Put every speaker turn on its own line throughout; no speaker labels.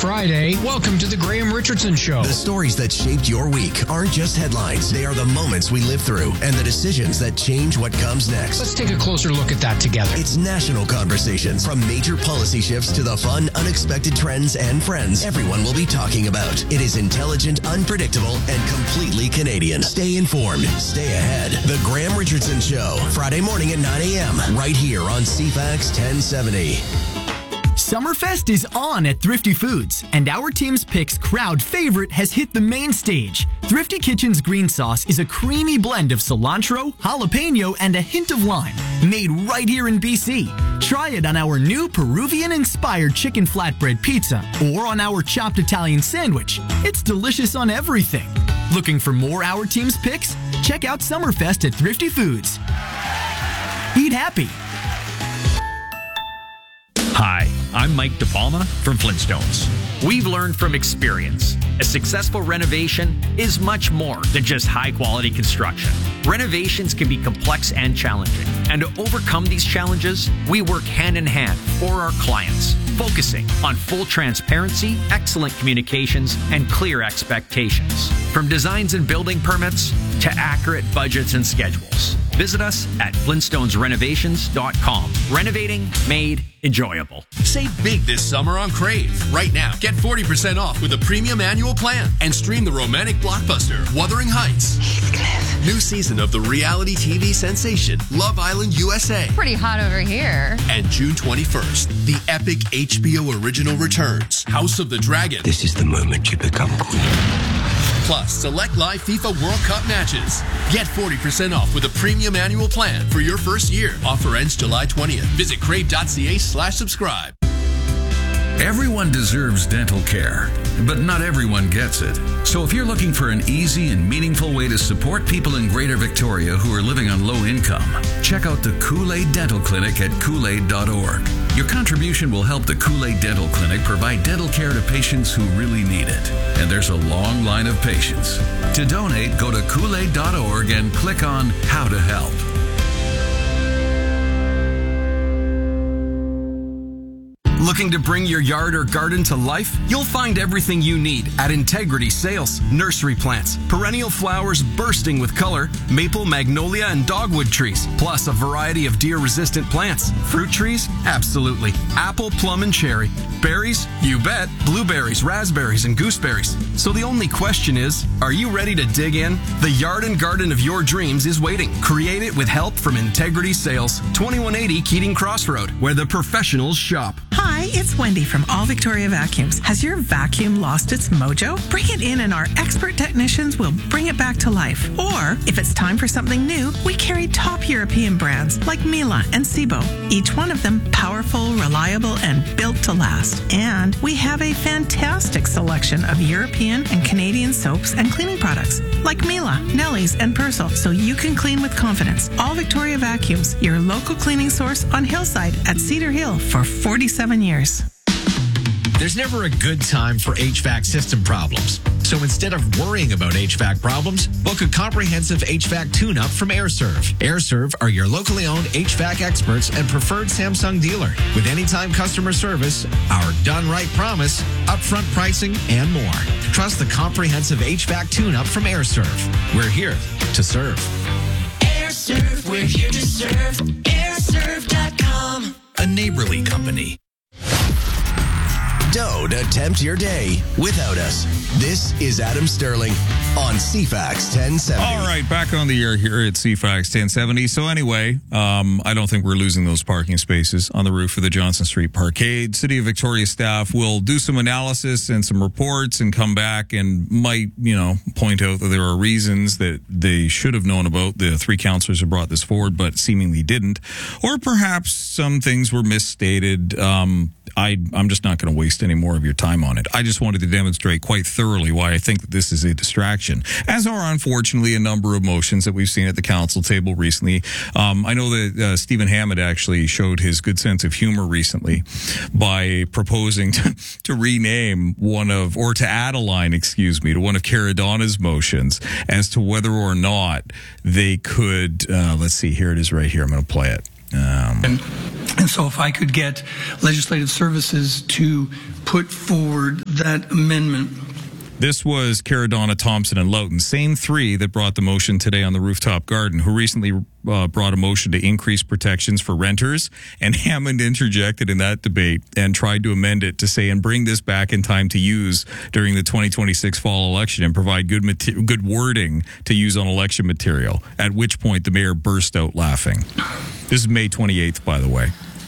Friday. Welcome to the Graham Richardson Show.
The stories that shaped your week aren't just headlines. They are the moments we live through and the decisions that change what comes next.
Let's take a closer look at that together.
It's national conversations. From major policy shifts to the fun, unexpected trends and friends everyone will be talking about. It is intelligent, unpredictable, and completely Canadian. Stay informed. Stay ahead. The Graham Richardson Show. Friday morning at 9 a.m. Right here on CFAX 1070.
Summerfest is on at Thrifty Foods, and our team's picks crowd favorite has hit the main stage. Thrifty Kitchen's green sauce is a creamy blend of cilantro, jalapeno, and a hint of lime, made right here in BC. Try it on our new Peruvian-inspired chicken flatbread pizza or on our chopped Italian sandwich. It's delicious on everything. Looking for more Our Team's picks? Check out Summerfest at Thrifty Foods. Eat happy.
Hi, I'm Mike DePalma from Flintstones. We've learned from experience. A successful renovation is much more than just high-quality construction. Renovations can be complex and challenging. And to overcome these challenges, we work hand-in-hand for our clients, focusing on full transparency, excellent communications, and clear expectations. From designs and building permits to accurate budgets and schedules. Visit us at FlintstonesRenovations.com. Renovating made enjoyable.
Save big this summer on Crave. Right now, get 40% off with a premium annual plan and stream the romantic blockbuster Wuthering Heights.
Heathcliff.
New season of the reality TV sensation Love Island USA.
Pretty hot over here.
And June 21st, the epic HBO original returns, House of the Dragon.
This is the moment you become queen.
Plus, select live FIFA World Cup matches. Get 40% off with a premium annual plan for your first year. Offer ends July 20th. Visit crave.ca/subscribe.
Everyone deserves dental care, but not everyone gets it. So if you're looking for an easy and meaningful way to support people in Greater Victoria who are living on low income, check out the Kool-Aid Dental Clinic at kool-aid.org. Your contribution will help the Kool-Aid Dental Clinic provide dental care to patients who really need it. And there's a long line of patients. To donate, go to kool-aid.org and click on How to Help.
Looking to bring your yard or garden to life? You'll find everything you need at Integrity Sales. Nursery plants, perennial flowers bursting with color, maple, magnolia, and dogwood trees, plus a variety of deer-resistant plants. Fruit trees? Absolutely. Apple, plum, and cherry. Berries? You bet. Blueberries, raspberries, and gooseberries. So the only question is, are you ready to dig in? The yard and garden of your dreams is waiting. Create it with help from Integrity Sales, 2180 Keating Crossroad, where the professionals shop.
Hi, it's Wendy from All Victoria Vacuums. Has your vacuum lost its mojo? Bring it in and our expert technicians will bring it back to life. Or, if it's time for something new, we carry top European brands like Miele and Sebo. Each one of them powerful, reliable, and built to last. And we have a fantastic selection of European and Canadian soaps and cleaning products like Miele, Nelly's, and Persil, so you can clean with confidence. All Victoria Vacuums, your local cleaning source on Hillside at Cedar Hill for 47 years.
There's never a good time for HVAC system problems. So instead of worrying about HVAC problems, book a comprehensive HVAC tune-up from AirServe. AirServe are your locally owned HVAC experts and preferred Samsung dealer. With anytime customer service, our done right promise, upfront pricing, and more. Trust the comprehensive HVAC tune-up from AirServe. We're here to serve.
AirServe, we're here to serve. AirServe.com.
A neighborly company. Don't tempt your day without us. This is Adam Sterling on CFAX 1070.
All right, back on the air here at CFAX 1070. So anyway, I don't think we're losing those parking spaces on the roof of the Johnson Street Parkade. City of Victoria staff will do some analysis and some reports and come back and might, point out that there are reasons that they should have known about. The three councillors who brought this forward, but seemingly didn't. Or perhaps some things were misstated. I'm just not going to waste any more of your time on it. I just wanted to demonstrate quite thoroughly why I think that this is a distraction, as are unfortunately a number of motions that we've seen at the council table recently. I know that Stephen Hammond actually showed his good sense of humor recently by proposing to rename to add a line, to one of Caradonna's motions as to whether or not they could, let's see, here it is right here. I'm going to play it.
And so if I could get Legislative Services to put forward that amendment.
This was Caradonna, Thompson, and Loughton, same three that brought the motion today on the Rooftop Garden, who recently brought a motion to increase protections for renters. And Hammond interjected in that debate and tried to amend it to say, and bring this back in time to use during the 2026 fall election and provide good wording to use on election material, at which point the mayor burst out laughing. This is May 28th, by the way.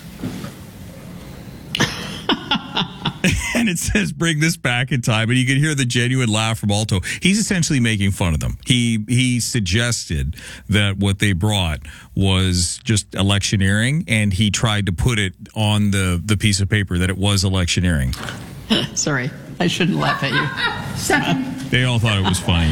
And it says, bring this back in time. And you can hear the genuine laugh from Alto. He's essentially making fun of them. He suggested that what they brought was just electioneering, and he tried to put it on the piece of paper that it was electioneering.
Sorry, I shouldn't laugh at you. Second.
They all thought it was funny.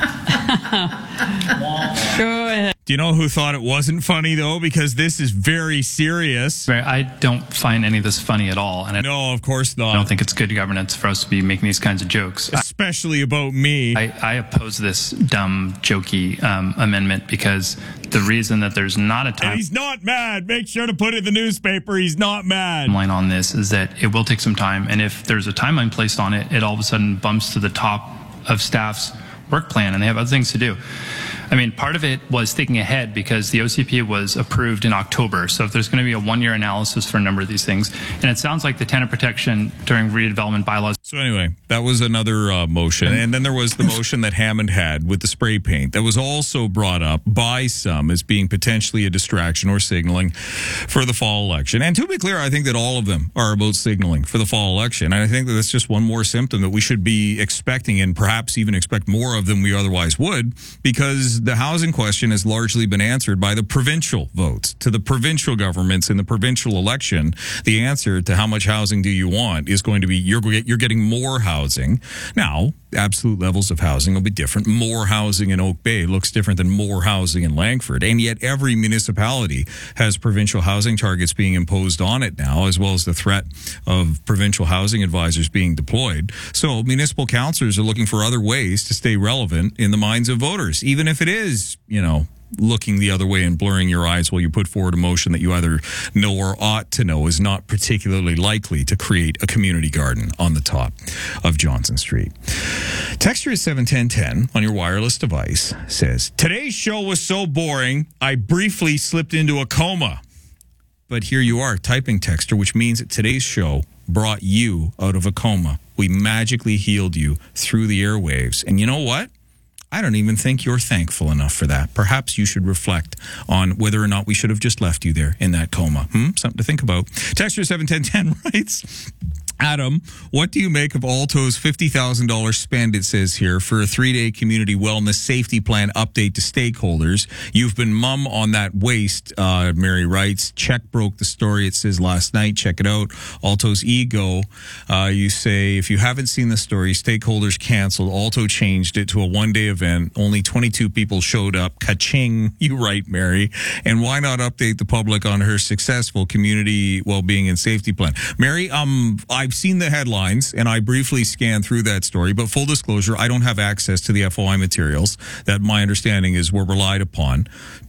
Go ahead.
Do you know who thought it wasn't funny, though? Because this is very serious.
I don't find any of this funny at all. And
no, of course not.
I don't think it's good governance for us to be making these kinds of jokes.
Especially about me.
I oppose this dumb, jokey amendment because the reason that there's not a time...
And he's not mad. Make sure to put it in the newspaper. He's not mad.
...line on this is that it will take some time. And if there's a timeline placed on it, it all of a sudden bumps to the top of staff's work plan, and they have other things to do. I mean, part of it was thinking ahead because the OCP was approved in October. So if there's going to be a one-year analysis for a number of these things, and it sounds like the tenant protection during redevelopment bylaws.
So anyway, that was another motion. And then there was the motion that Hammond had with the spray paint that was also brought up by some as being potentially a distraction or signaling for the fall election. And to be clear, I think that all of them are about signaling for the fall election. And I think that that's just one more symptom that we should be expecting, and perhaps even expect more of than we otherwise would, because the housing question has largely been answered by the provincial votes. To the provincial governments in the provincial election, the answer to how much housing do you want is going to be you're getting more housing. Now, absolute levels of housing will be different. More housing in Oak Bay looks different than more housing in Langford. And yet every municipality has provincial housing targets being imposed on it now, as well as the threat of provincial housing advisors being deployed. So municipal councillors are looking for other ways to stay relevant in the minds of voters, even if it is, looking the other way and blurring your eyes while you put forward a motion that you either know or ought to know is not particularly likely to create a community garden on the top of Johnson Street. Texture is 71010 on your wireless device says, today's show was so boring, I briefly slipped into a coma. But here you are typing Texture, which means that today's show brought you out of a coma. We magically healed you through the airwaves. And you know what? I don't even think you're thankful enough for that. Perhaps you should reflect on whether or not we should have just left you there in that coma. Something to think about. Texture 71010 writes, Adam, what do you make of Alto's $50,000 spend, it says here, for a 3-day community wellness safety plan update to stakeholders? You've been mum on that waste, Mary writes. Check broke the story, it says last night. Check it out. Alto's ego. You say, if you haven't seen the story, stakeholders canceled. Alto changed it to a one-day event. Only 22 people showed up. Ka-ching. You write, Mary. And why not update the public on her successful community well-being and safety plan? Mary, I've seen the headlines and I briefly scanned through that story, but full disclosure, I don't have access to the FOI materials that my understanding is were relied upon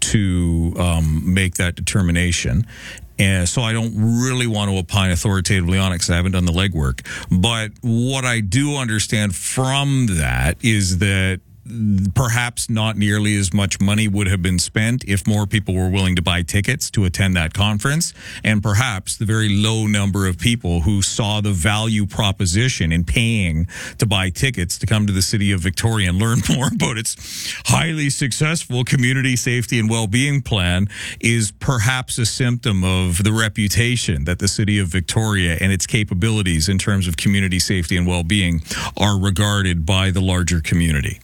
to make that determination. And so I don't really want to opine authoritatively on it because I haven't done the legwork. But what I do understand from that is that perhaps not nearly as much money would have been spent if more people were willing to buy tickets to attend that conference, and perhaps the very low number of people who saw the value proposition in paying to buy tickets to come to the city of Victoria and learn more about its highly successful community safety and well-being plan is perhaps a symptom of the reputation that the city of Victoria and its capabilities in terms of community safety and well-being are regarded by the larger community.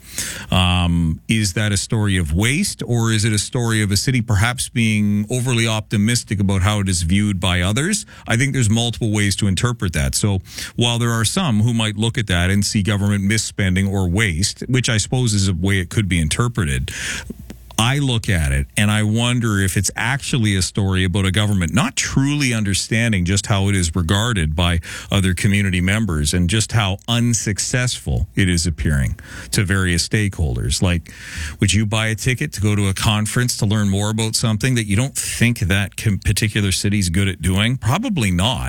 Is that a story of waste, or is it a story of a city perhaps being overly optimistic about how it is viewed by others? I think there's multiple ways to interpret that. So while there are some who might look at that and see government misspending or waste, which I suppose is a way it could be interpreted, I look at it and I wonder if it's actually a story about a government not truly understanding just how it is regarded by other community members and just how unsuccessful it is appearing to various stakeholders. Like, would you buy a ticket to go to a conference to learn more about something that you don't think that particular city's good at doing? Probably not.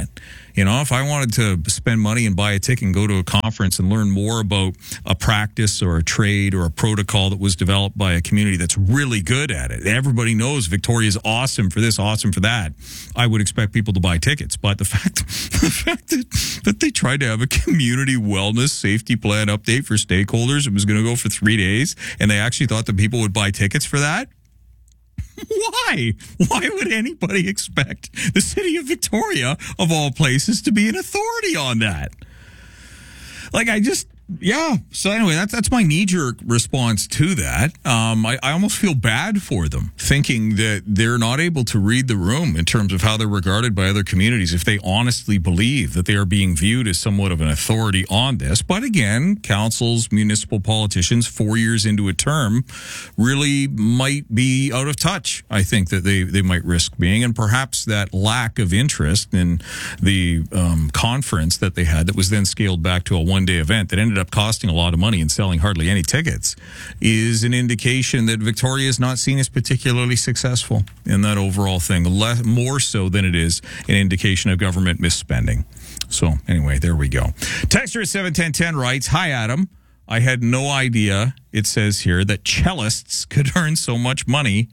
You know, if I wanted to spend money and buy a ticket and go to a conference and learn more about a practice or a trade or a protocol that was developed by a community that's really good at it, everybody knows Victoria is awesome for this, awesome for that, I would expect people to buy tickets. But the fact that they tried to have a community wellness safety plan update for stakeholders, it was going to go for 3 days, and they actually thought that people would buy tickets for that? Why? Why would anybody expect the city of Victoria, of all places, to be an authority on that? Like, yeah. So anyway, that's my knee-jerk response to that. I almost feel bad for them, thinking that they're not able to read the room in terms of how they're regarded by other communities if they honestly believe that they are being viewed as somewhat of an authority on this. But again, councils, municipal politicians, 4 years into a term, really might be out of touch. I think that they might risk being, and perhaps that lack of interest in the conference that they had that was then scaled back to a one-day event that ended up costing a lot of money and selling hardly any tickets is an indication that Victoria is not seen as particularly successful in that overall thing, more so than it is an indication of government misspending. So anyway, there we go. Texter at 71010 writes, "Hi, Adam. I had no idea," it says here, "that cellists could earn so much money."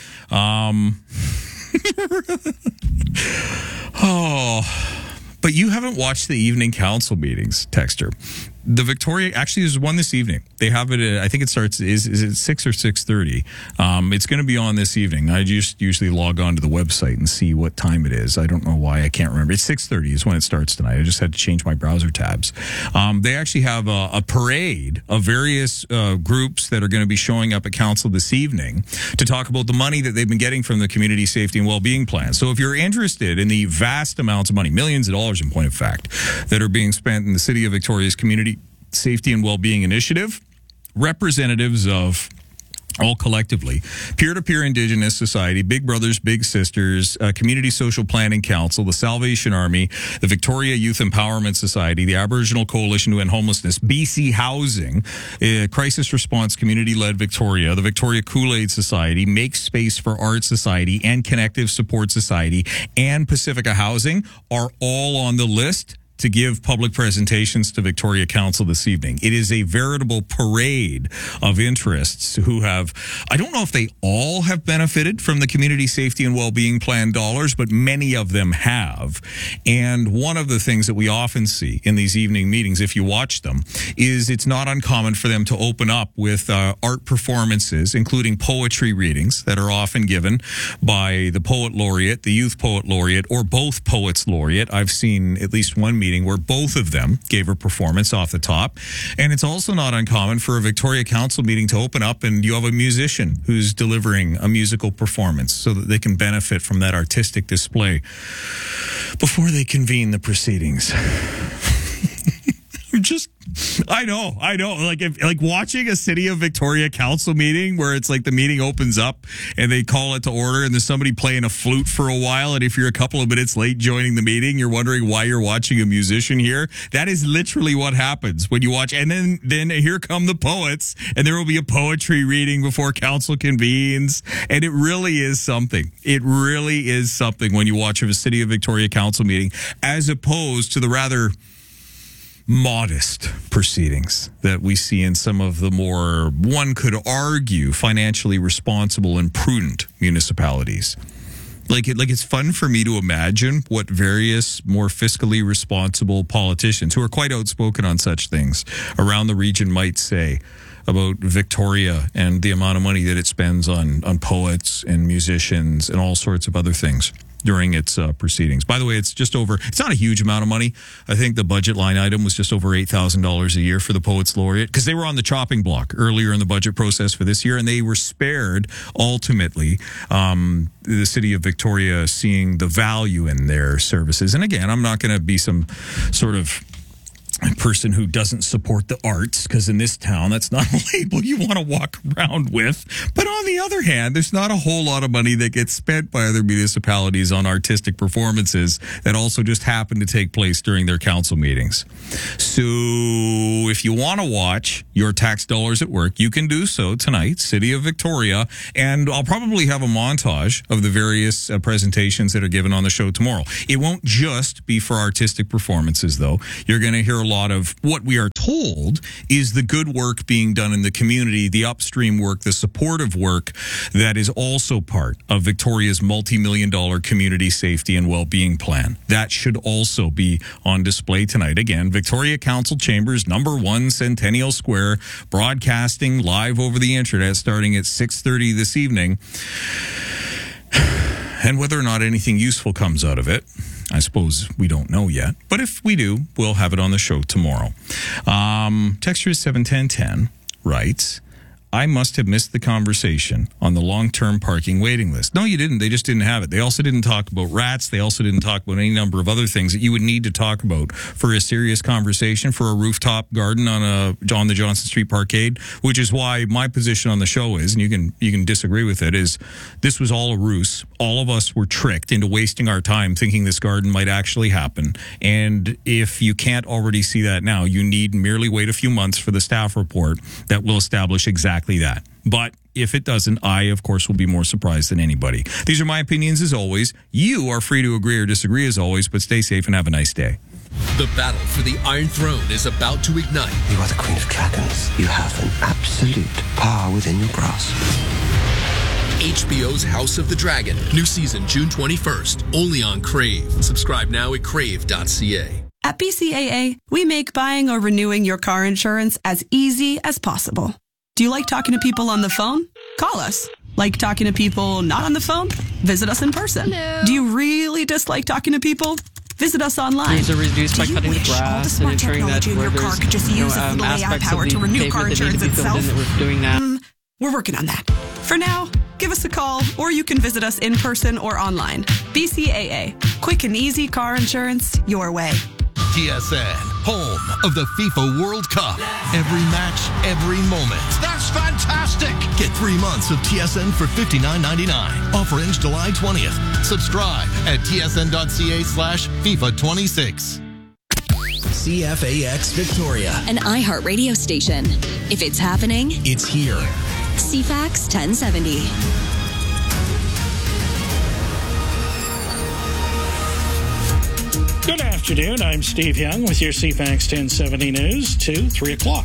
But you haven't watched the evening council meetings, Texter. The Victoria, actually, there's one this evening. They have it, I think it starts, is it 6 or 6:30? It's going to be on this evening. I just usually log on to the website and see what time it is. I don't know why. I can't remember. It's 6:30 is when it starts tonight. I just had to change my browser tabs. They actually have a parade of various groups that are going to be showing up at council this evening to talk about the money that they've been getting from the Community Safety and Wellbeing Plan. So if you're interested in the vast amounts of money, millions of dollars in point of fact, that are being spent in the City of Victoria's Community Safety and Wellbeing Initiative, representatives of all collectively, Peer-to-Peer Indigenous Society, Big Brothers, Big Sisters, Community Social Planning Council, the Salvation Army, the Victoria Youth Empowerment Society, the Aboriginal Coalition to End Homelessness, BC Housing, Crisis Response Community-Led Victoria, the Victoria Kool-Aid Society, Make Space for Art Society, and Connective Support Society, and Pacifica Housing are all on the list to give public presentations to Victoria Council this evening. It is a veritable parade of interests who have, I don't know if they all have benefited from the Community Safety and Wellbeing Plan dollars, but many of them have. And one of the things that we often see in these evening meetings, if you watch them, is it's not uncommon for them to open up with art performances, including poetry readings that are often given by the Poet Laureate, the Youth Poet Laureate, or both Poets Laureate. I've seen at least one meeting where both of them gave a performance off the top. And it's also not uncommon for a Victoria Council meeting to open up and you have a musician who's delivering a musical performance so that they can benefit from that artistic display before they convene the proceedings. I know. Like watching a City of Victoria Council meeting where it's like the meeting opens up and they call it to order and there's somebody playing a flute for a while. And if you're a couple of minutes late joining the meeting, you're wondering why you're watching a musician here. That is literally what happens when you watch. And then here come the poets and there will be a poetry reading before council convenes. And it really is something. It really is something when you watch a City of Victoria Council meeting as opposed to the rather modest proceedings that we see in some of the more, one could argue, financially responsible and prudent municipalities. Like it's fun for me to imagine what various more fiscally responsible politicians who are quite outspoken on such things around the region might say about Victoria and the amount of money that it spends on poets and musicians and all sorts of other things during its proceedings. By the way, it's not a huge amount of money. I think the budget line item was just over $8,000 a year for the Poets Laureate because they were on the chopping block earlier in the budget process for this year, and they were spared, ultimately, the City of Victoria seeing the value in their services. And again, I'm not going to be some sort of person who doesn't support the arts, because in this town, that's not a label you want to walk around with. But on the other hand, there's not a whole lot of money that gets spent by other municipalities on artistic performances that also just happen to take place during their council meetings. So if if you want to watch your tax dollars at work, you can do so tonight, City of Victoria. And I'll probably have a montage of the various presentations that are given on the show tomorrow. It won't just be for artistic performances, though. You're going to hear a lot of what we are told is the good work being done in the community, the upstream work, the supportive work that is also part of Victoria's multi-million-dollar community safety and well-being plan. That should also be on display tonight. Again, Victoria Council Chambers, number 1 Centennial Square, broadcasting live over the internet starting at 6:30 this evening. And whether or not anything useful comes out of it, I suppose we don't know yet. But if we do, we'll have it on the show tomorrow. Texture 71010 writes, I must have missed the conversation on the long-term parking waiting list. No, you didn't. They just didn't have it. They also didn't talk about rats. They also didn't talk about any number of other things that you would need to talk about for a serious conversation for a rooftop garden on the Johnson Street Parkade, which is why my position on the show is, and you can disagree with it, is this was all a ruse. All of us were tricked into wasting our time thinking this garden might actually happen. And if you can't already see that now, you need merely wait a few months for the staff report that will establish exactly that. But if it doesn't, I, of course, will be more surprised than anybody. These are my opinions as always. You are free to agree or disagree as always, but stay safe and have a nice day.
The battle for the Iron Throne is about to ignite.
You are the Queen of Dragons. You have an absolute power within your grasp.
HBO's House of the Dragon. New season June 21st. Only on Crave. Subscribe now at crave.ca.
At BCAA, we make buying or renewing your car insurance as easy as possible. Do you like talking to people on the phone? Call us. Like talking to people not on the phone? Visit us in person.
Hello.
Do you really dislike talking to people? Visit us online.
These are reduced by cutting the grass and ensuring that
in your car could just use a little AI power to renew car insurance itself?
We're doing that.
We're working on that. For now, give us a call, or you can visit us in person or online. BCAA. Quick and easy car insurance your way.
TSN, home of the FIFA World Cup. Every match, every moment.
That's fantastic!
Get 3 months of TSN for $59.99. Offer ends July 20th. Subscribe at tsn.ca/FIFA26.
CFAX Victoria.
An iHeartRadio station. If it's happening,
it's here.
CFAX 1070.
Good afternoon. I'm Steve Young with your CFAX 1070 News to 3 o'clock.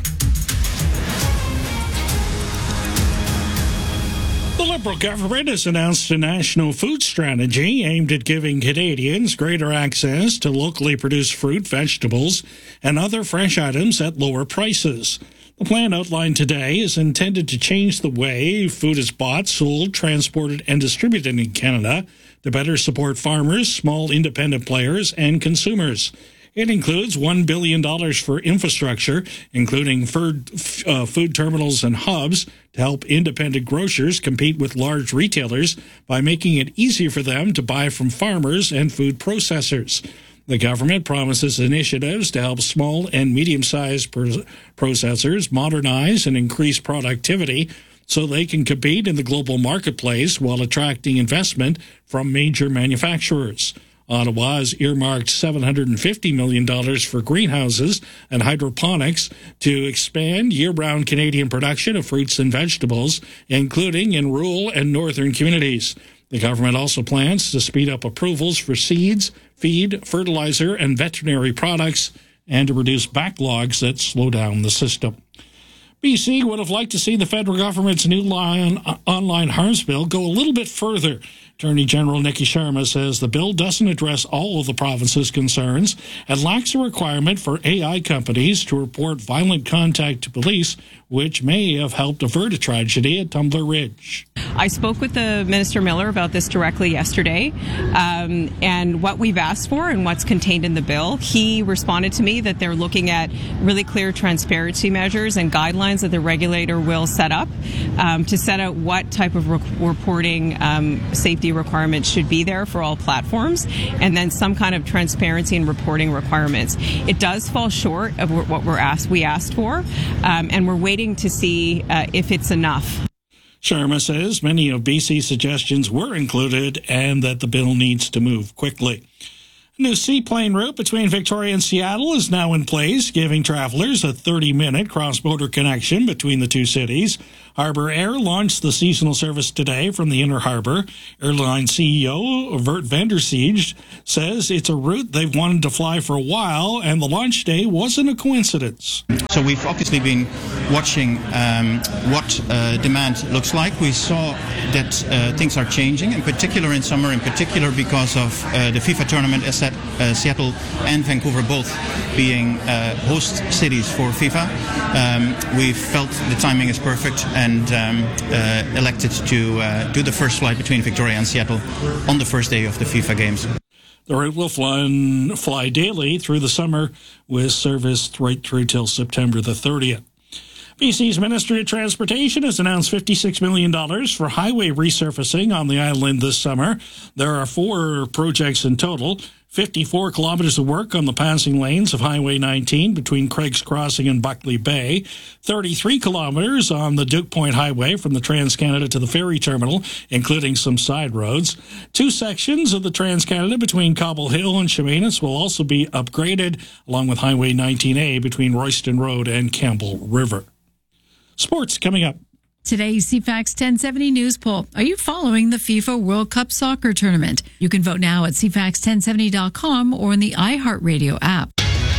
The Liberal government has announced a national food strategy aimed at giving Canadians greater access to locally produced fruit, vegetables, and other fresh items at lower prices. The plan outlined today is intended to change the way food is bought, sold, transported, and distributed in Canada to better support farmers, small independent players, and consumers. It includes $1 billion for infrastructure, including food terminals and hubs, to help independent grocers compete with large retailers by making it easier for them to buy from farmers and food processors. The government promises initiatives to help small and medium-sized processors modernize and increase productivity so they can compete in the global marketplace while attracting investment from major manufacturers. Ottawa has earmarked $750 million for greenhouses and hydroponics to expand year-round Canadian production of fruits and vegetables, including in rural and northern communities. The government also plans to speed up approvals for seeds, feed, fertilizer, and veterinary products, and to reduce backlogs that slow down the system. BC would have liked to see the federal government's new online harms bill go a little bit further. Attorney General Nikki Sharma says the bill doesn't address all of the province's concerns and lacks a requirement for AI companies to report violent contact to police, which may have helped avert a tragedy at Tumbler Ridge.
I spoke with the Minister Miller about this directly yesterday, and what we've asked for and what's contained in the bill. He responded to me that they're looking at really clear transparency measures and guidelines that the regulator will set up to set out what type of reporting safety requirements should be there for all platforms, and then some kind of transparency and reporting requirements. It does fall short of what we asked for, and we're waiting to see if it's enough.
Sharma says many of BC's suggestions were included and that the bill needs to move quickly. A new seaplane route between Victoria and Seattle is now in place, giving travelers a 30-minute cross-border connection between the two cities. Harbour Air launched the seasonal service today from the Inner Harbour. Airline CEO Vert Vandersiege says it's a route they've wanted to fly for a while, and the launch day wasn't a coincidence.
So we've obviously been watching what demand looks like. We saw that things are changing, in particular in summer, in particular because of the FIFA tournament, as Seattle and Vancouver both being host cities for FIFA. We felt the timing is perfect and elected to do the first flight between Victoria and Seattle on the first day of the FIFA games.
The route will fly daily through the summer with service right through till September the 30th. BC's Ministry of Transportation has announced $56 million for highway resurfacing on the island this summer. There are 4 projects in total. 54 kilometers of work on the passing lanes of Highway 19 between Craig's Crossing and Buckley Bay, 33 kilometers on the Duke Point Highway from the Trans-Canada to the ferry terminal, including some side roads. 2 sections of the Trans-Canada between Cobble Hill and Chemainus will also be upgraded, along with Highway 19A between Royston Road and Campbell River. Sports coming up.
Today's CFAX 1070 News Poll. Are you following the FIFA World Cup Soccer Tournament? You can vote now at CFAX1070.com or in the iHeartRadio app.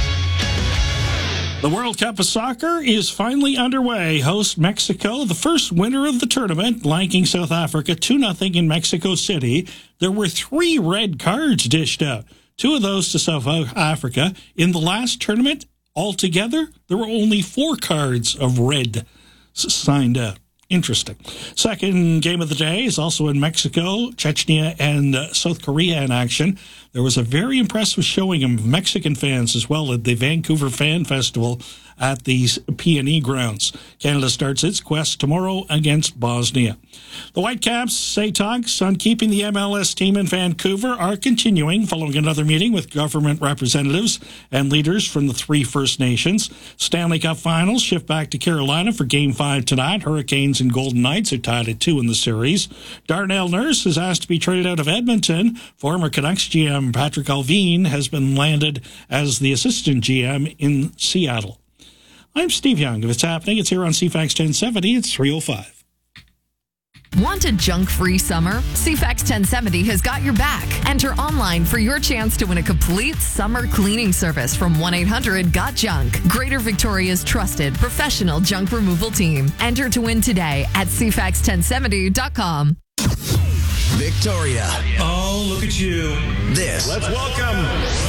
The World Cup of Soccer is finally underway. Host Mexico, the first winner of the tournament, blanking South Africa 2-0 in Mexico City. There were 3 red cards dished out, 2 of those to South Africa. In the last tournament, altogether, there were only 4 cards of red signed out. Interesting. Second game of the day is also in Mexico, Chechnya, and South Korea in action. There was a very impressive showing of Mexican fans as well at the Vancouver Fan Festival at these P&E grounds. Canada starts its quest tomorrow against Bosnia. The Whitecaps say talks on keeping the MLS team in Vancouver are continuing following another meeting with government representatives and leaders from the 3 First Nations. Stanley Cup Finals shift back to Carolina for Game 5 tonight. Hurricanes and Golden Knights are tied at 2 in the series. Darnell Nurse is asked to be traded out of Edmonton. Former Canucks GM Patrick Allvin has been landed as the assistant GM in Seattle. I'm Steve Young. If it's happening, it's here on CFAX 1070. It's 3:05.
Want a junk-free summer? CFAX 1070 has got your back. Enter online for your chance to win a complete summer cleaning service from 1-800-GOT-JUNK. Greater Victoria's trusted professional junk removal team. Enter to win today at CFAX1070.com.
Victoria.
Oh, look at you.
Let's welcome.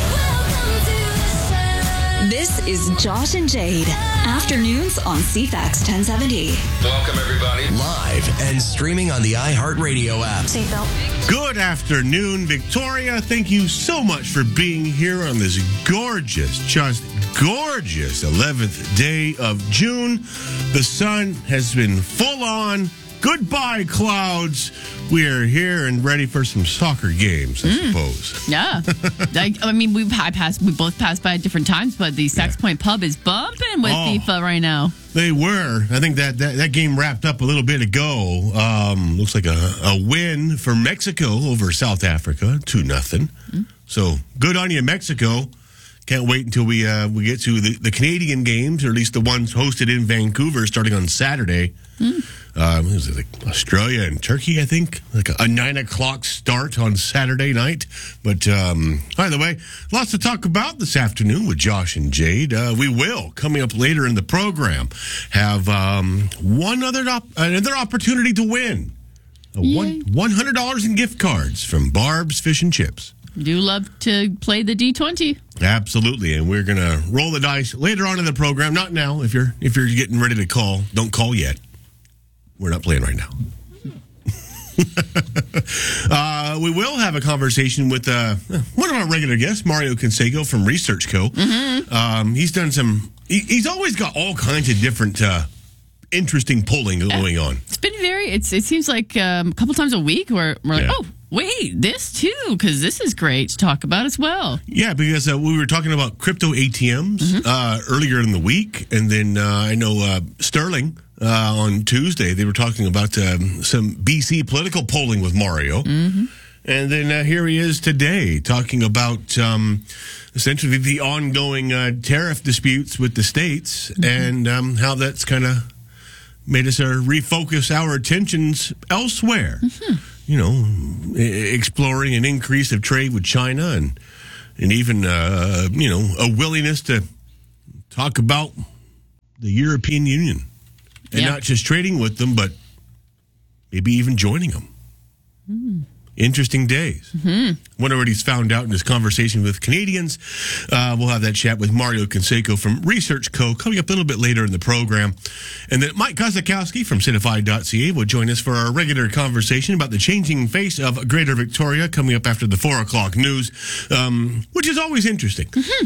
This is Josh and Jade. Afternoons on CFAX 1070.
Welcome, everybody. Live and streaming on the iHeartRadio app.
Good afternoon, Victoria. Thank you so much for being here on this gorgeous, just gorgeous 11th day of June. The sun has been full on. Goodbye, clouds. We are here and ready for some soccer games, I suppose.
Yeah. I mean, we both passed by at different times, but the Sax Point Pub is bumping with FIFA right now.
They were. I think that game wrapped up a little bit ago. Looks like a win for Mexico over South Africa, 2-0. So good on you, Mexico. Can't wait until we get to the Canadian games, or at least the ones hosted in Vancouver, starting on Saturday. Was it like Australia and Turkey, I think? Like a 9 o'clock start on Saturday night. But by the way, lots to talk about this afternoon with Josh and Jade. We will, coming up later in the program, have another opportunity to win. $100 in gift cards from Barb's Fish and Chips.
Do love to play the D20.
Absolutely, and we're going to roll the dice later on in the program. Not now. If you're getting ready to call, don't call yet. We're not playing right now. We will have a conversation with one of our regular guests, Mario Conseco from Research Co. He's done some. He's always got all kinds of different interesting polling going on.
It's been it seems like a couple times a week where we're like, oh, wait, this too, because this is great to talk about as well.
Yeah, because we were talking about crypto ATMs earlier in the week, and then I know Sterling on Tuesday, they were talking about some BC political polling with Mario. And then here he is today talking about essentially the ongoing tariff disputes with the states and how that's kind of made us refocus our attentions elsewhere. You know, exploring an increase of trade with China and even, you know, a willingness to talk about the European Union and not just trading with them, but maybe even joining them. Interesting days. Wonder what he's found out in his conversation with Canadians. We'll have that chat with Mario Canseco from Research Co. coming up a little bit later in the program. And then Mike Kozakowski from Citify.ca will join us for our regular conversation about the changing face of Greater Victoria coming up after the 4 o'clock news, which is always interesting.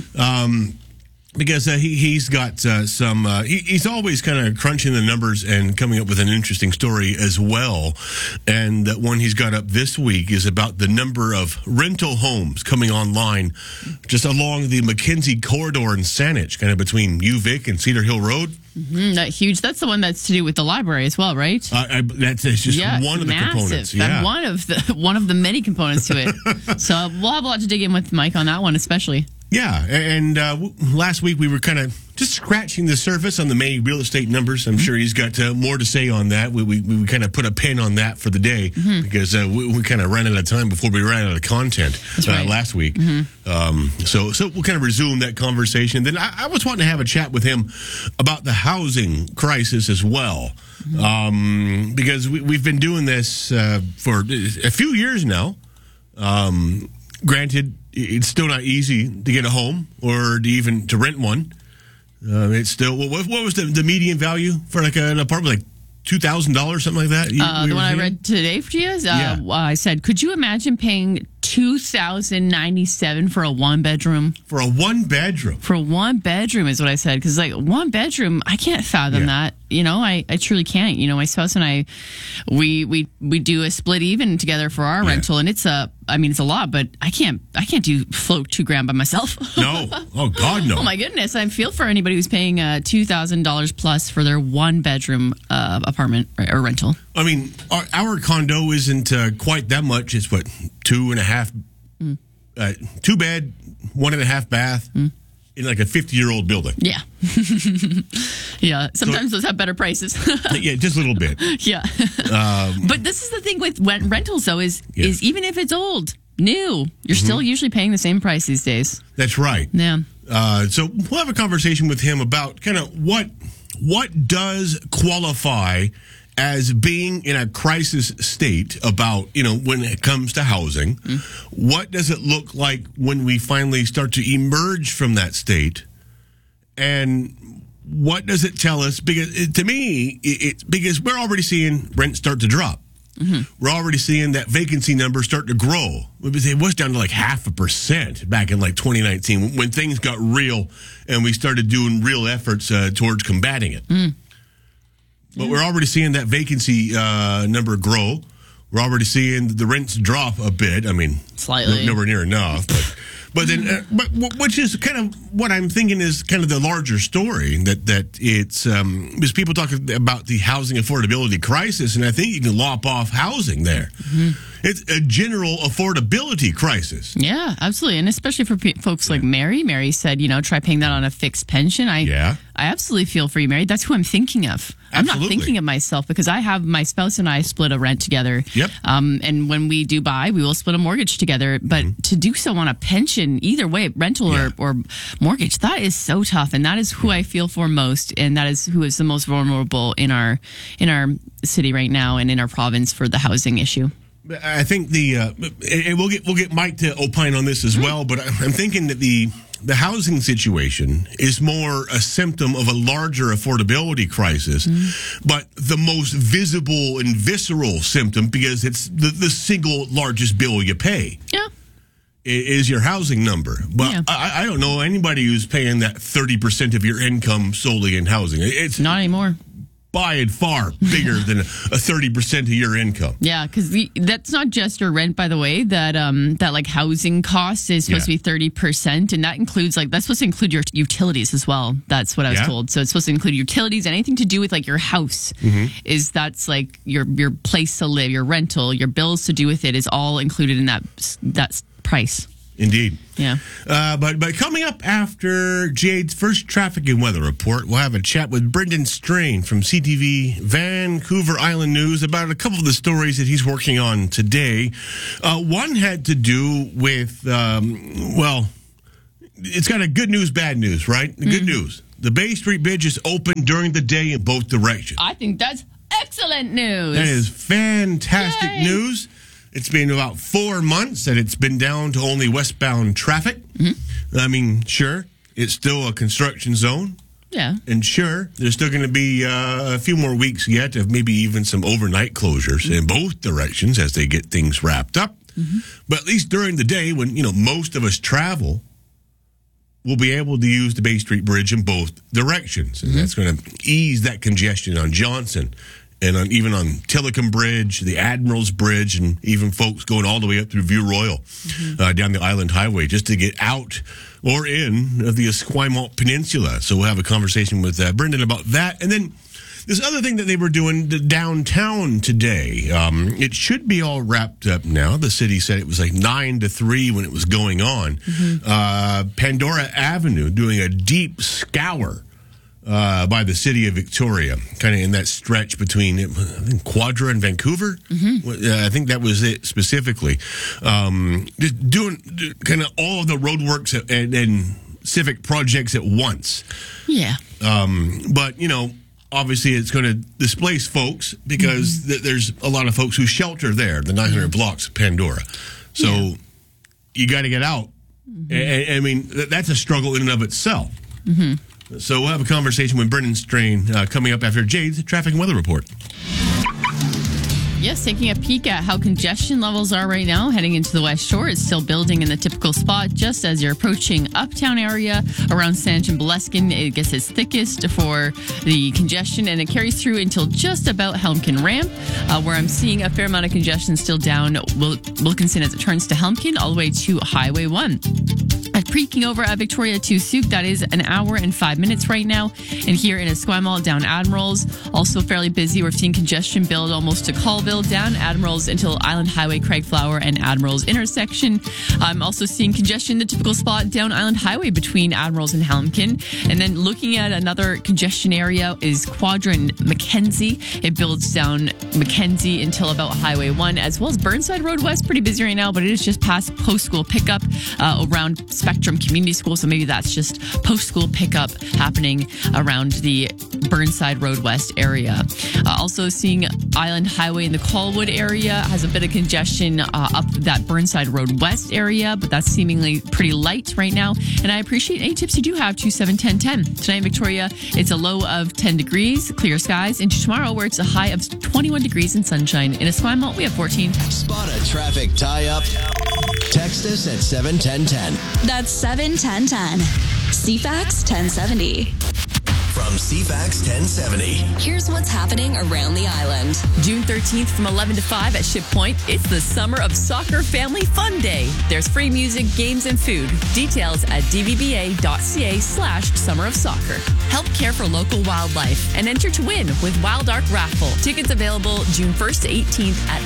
Because he's got he's always kind of crunching the numbers and coming up with an interesting story as well. And that one he's got up this week is about the number of rental homes coming online just along the Mackenzie corridor in Saanich, kind of between UVic and Cedar Hill Road.
That huge. That's the one that's to do with the library as well, right?
That's just one of the components.
Yeah, one of the many components to it. So we'll have a lot to dig in with Mike on that one, especially.
Yeah, and last week we were kind of just scratching the surface on the May real estate numbers. I'm sure he's got more to say on that. We kind of put a pin on that for the day because we kind of ran out of time before we ran out of content last week. So we'll kind of resume that conversation. Then I was wanting to have a chat with him about the housing crisis as well. Because we've been doing this for a few years now. Granted, it's still not easy to get a home or even to rent one. It's still, what was the median value for like an apartment, like $2,000, something like that?
The one I read today for you, I said, could you imagine paying $2,097 for a one-bedroom?
For a one-bedroom?
For a one-bedroom is what I said. Because, like, one-bedroom, I can't fathom that. You know, I truly can't. You know, my spouse and I, we do a split even together for our rental, and it's a lot, but I can't do float $2,000 by myself.
No. Oh, God, no.
Oh, my goodness. I feel for anybody who's paying $2,000 plus for their one-bedroom apartment or rental.
I mean, our condo isn't quite that much. It's what, 2.5, 2 bed, 1.5 bath in like a 50-year-old building.
Yeah. Yeah. Sometimes those have better prices.
Yeah, just a little bit.
Yeah. But this is the thing with rentals, though, is even if it's old, new, you're still usually paying the same price these days.
That's right.
Yeah.
So we'll have a conversation with him about kind of what does qualify as being in a crisis state about, you know, when it comes to housing. What does it look like when we finally start to emerge from that state? And what does it tell us? Because to me, because we're already seeing rent start to drop. We're already seeing that vacancy number start to grow. It was down to like 0.5% back in like 2019 when things got real and we started doing real efforts towards combating it. But we're already seeing that vacancy number grow. We're already seeing the rents drop a bit. I mean,
slightly,
nowhere near enough. But then, which is kind of what I'm thinking is kind of the larger story that it's because people talk about the housing affordability crisis, and I think you can lop off housing there. It's a general affordability crisis.
Yeah, absolutely, and especially for folks like Mary. Mary said, you know, try paying that on a fixed pension. I absolutely feel for you, Mary. That's who I'm thinking of. I'm not thinking of myself because I have my spouse and I split a rent together.
Yep.
And when we do buy, we will split a mortgage together. But to do so on a pension, either way, rental or mortgage, that is so tough. And that is who I feel for most. And that is who is the most vulnerable in our city right now and in our province for the housing issue.
I think and we'll get Mike to opine on this as well, but I'm thinking that the housing situation is more a symptom of a larger affordability crisis, but the most visible and visceral symptom, because it's the single largest bill you pay.
Yeah.
Is your housing number. But I don't know anybody who's paying that 30% of your income solely in housing. It's
not anymore.
by and far bigger than a 30% of your income.
Yeah, because that's not just your rent, by the way. That like housing cost is supposed to be 30%, and that includes that's supposed to include your utilities as well. That's what I was told. So it's supposed to include utilities, anything to do with like your house. That's like your place to live, your rental, your bills to do with it is all included in that price.
Indeed.
Yeah.
But coming up after Jade's first traffic and weather report, we'll have a chat with Brendan Strain from CTV Vancouver Island News about a couple of the stories that he's working on today. One had to do with, it's kind of good news, bad news, right? The good news. The Bay Street Bridge is open during the day in both directions.
I think that's excellent news.
That is fantastic news. It's been about 4 months that it's been down to only westbound traffic. I mean, sure, it's still a construction zone.
Yeah.
And sure, there's still going to be a few more weeks yet of maybe even some overnight closures in both directions as they get things wrapped up. But at least during the day when, most of us travel, we'll be able to use the Bay Street Bridge in both directions. And that's going to ease that congestion on Johnson. And even on Tillicum Bridge, the Admiral's Bridge, and even folks going all the way up through View Royal down the Island Highway just to get out or in of the Esquimalt Peninsula. So we'll have a conversation with Brendan about that. And then this other thing that they were doing downtown today, it should be all wrapped up now. The city said it was like 9 to 3 when it was going on. Pandora Avenue doing a deep scour by the city of Victoria, kind of in that stretch between Quadra and Vancouver. I think that was it specifically. Just doing kind of all of the roadworks and civic projects at once.
Yeah.
But, obviously it's going to displace folks because there's a lot of folks who shelter there, the 900 blocks of Pandora. So you got to get out. I mean, that's a struggle in and of itself. So we'll have a conversation with Brendan Strain coming up after Jade's traffic and weather report.
Yes, taking a peek at how congestion levels are right now heading into the West Shore. It's still building in the typical spot just as you're approaching Uptown area around Saint and Boleskine. It gets its thickest for the congestion and it carries through until just about Helmkin Ramp, where I'm seeing a fair amount of congestion still down Wilkinson as it turns to Helmkin all the way to Highway 1. Peeking over at Victoria to Souk, that is an hour and 5 minutes right now. And here in Esquimalt, down Admirals, also fairly busy. We're seeing congestion build almost to Colville, down Admirals until Island Highway, Craigflower, and Admirals intersection. I'm also seeing congestion in the typical spot down Island Highway between Admirals and Helmkin. And then looking at another congestion area is Quadra and Mackenzie. It builds down Mackenzie until about Highway 1, as well as Burnside Road West. Pretty busy right now, but it is just past post-school pickup around Spectrum Community School, so maybe that's just post-school pickup happening around the Burnside Road West area. Also seeing Island Highway in the Colwood area has a bit of congestion up that Burnside Road West area, but that's seemingly pretty light right now. And I appreciate any tips you do have. 271010. Tonight in Victoria, it's a low of 10 degrees, clear skies, into tomorrow where it's a high of 21 degrees and sunshine. In Esquimalt, we have 14.
Spot a traffic tie-up. Text us at 71010.
That's 71010. CFAX 1070.
From CFAX 1070.
Here's what's happening around the island.
June 13th from 11 to 5 at Ship Point. It's the Summer of Soccer Family Fun Day. There's free music, games, and food. Details at dvba.ca/Summer of Soccer. Help care for local wildlife and enter to win with Wild Ark Raffle. Tickets available June 1st to 18th at